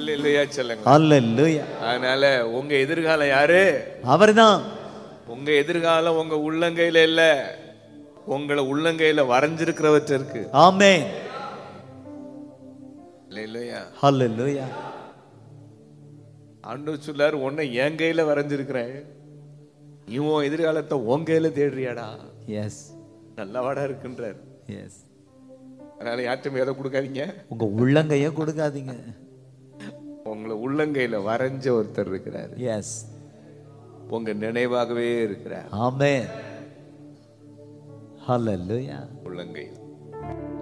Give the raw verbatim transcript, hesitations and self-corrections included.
அல்லேலூயா சொல்லுங்க. ஹalleluya. அதனால உங்க எதிர்காலம் யாரு? அவர்தான். உங்க எதிர்காலம் உங்க உள்ளங்கையில இல்ல, உங்களை உள்ளங்கையில வரைஞ்சிருக்கிறவற்ற இருக்கு. ஆமென். அல்லேலூயா. ஹalleluya. ஆண்டவர் சொல்லாரு, உன்னை என் கையில வரைஞ்சிருக்கிறேன், இவன் எதிர்காலத்தை உன் கையில தேடுறியாடா. எஸ் நல்லவாடா இருக்குன்றார். எஸ். அதனால யார்ட்டும் எதை கொடுக்காதீங்க, உங்க உள்ளங்கைய கொடுக்காதீங்க. உங்களை உள்ளங்கையில வரைஞ்ச ஒருத்தர் இருக்கிறார். எஸ். உங்க நினைவாகவே இருக்கிறார். ஆமென். ஹalleluya. உள்ளங்கையில்